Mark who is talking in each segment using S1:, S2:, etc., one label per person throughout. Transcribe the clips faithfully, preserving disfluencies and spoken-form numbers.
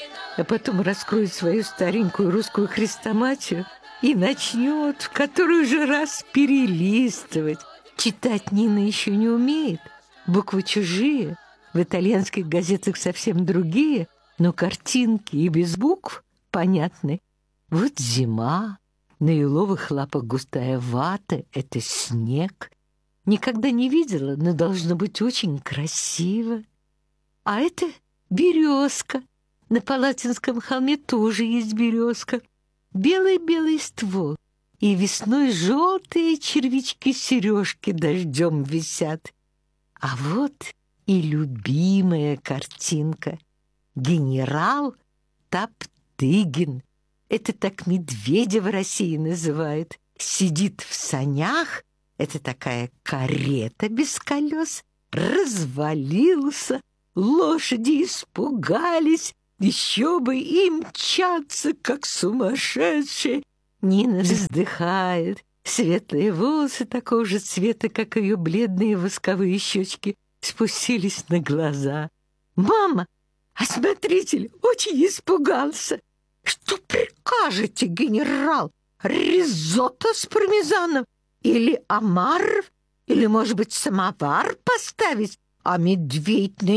S1: а потом раскроет свою старенькую русскую хрестоматию и начнет в который же раз перелистывать. Читать Нина еще не умеет, буквы чужие, в итальянских газетах совсем другие, но картинки и без букв понятны. Вот зима, на еловых лапах густая вата — это снег. Никогда не видела, но должно быть очень красиво. А это березка. На Палатинском холме тоже есть березка. Белый-белый ствол. И весной желтые червячки-сережки дождем висят. А вот и любимая картинка. Генерал Топтыгин. Это так медведя в России называют. Сидит в санях. Это такая карета без колес. Развалился. Лошади испугались. Еще бы и мчаться, как сумасшедшие. Нина вздыхает. Светлые волосы такого же цвета, как ее бледные восковые щечки, спустились на глаза. «Мама, а смотритель очень испугался. Что прикажете, генерал? Ризотто с пармезаном? Или омар? Или, может быть, самовар поставить? А медведь на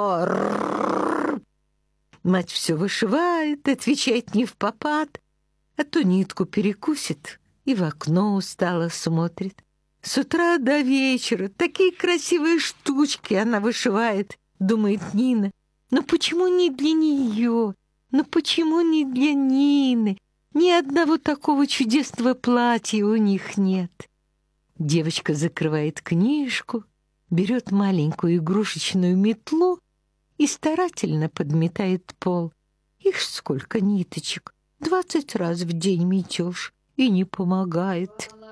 S1: него...» Мать все вышивает, отвечает не впопад, а то нитку перекусит и в окно устало смотрит. С утра до вечера такие красивые штучки она вышивает, думает Нина. Но почему не для нее? Но почему не для Нины? Ни одного такого чудесного платья у них нет. Девочка закрывает книжку, берет маленькую игрушечную метлу и старательно подметает пол. Ишь, сколько ниточек! Двадцать раз в день метешь, и не помогает.